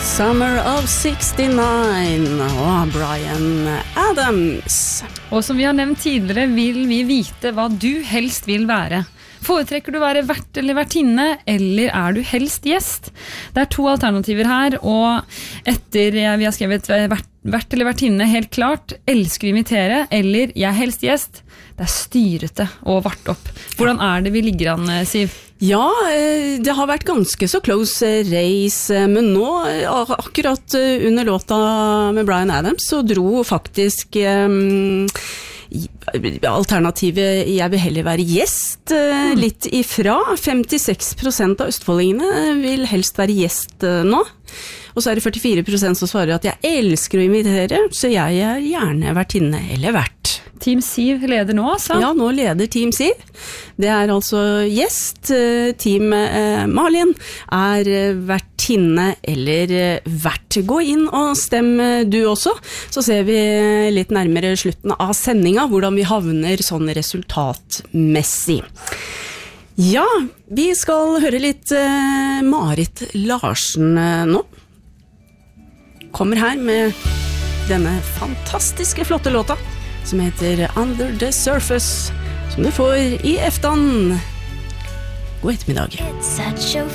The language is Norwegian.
Summer of 69 og Bryan Adams. Og som vi har nevnt tidligere, vil vi vite hva du helst vil være. Foretrekker du være vert eller vertinne, eller er du helst gjest? Det er 2 alternativer her, og etter vi har skrevet vert eller vertinne helt klart, elsker å invitere, eller jeg er helst gjest, det er styrete og vart opp. Hvordan er det vi ligger an, Siv? Ja, det har vært ganske så close race, men nå, akkurat under låta med Bryan Adams, så dro faktisk alternativet jeg vil heller være gjest litt ifra. 56% av østfoldingene vil helst være gjest nå, og så er det 44% som svarer at jeg elsker å invitere, så jeg er gjerne vertinne eller vert. Team Siv leder nå, altså? Ja, nå leder Team Siv. Det er altså gjest. Team Malin er vertinne eller vert. Gå inn og stem du også, så ser vi litt nærmere slutten av sendinga, hvordan vi havner sånn resultatmessig. Ja, vi skal høre litt Marit Larsen nå. Kommer her med denne fantastiske flotte låta, som heter Under the Surface, som du får i eftan. God ettermiddag. It's such a